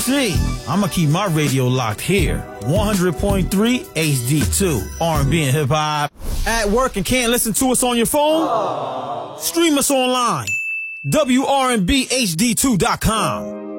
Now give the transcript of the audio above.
see. I'ma keep my radio locked here. 100.3 HD2. R&B and hip hop. At work and can't listen to us on your phone? Stream us online. WRNBHD2.com.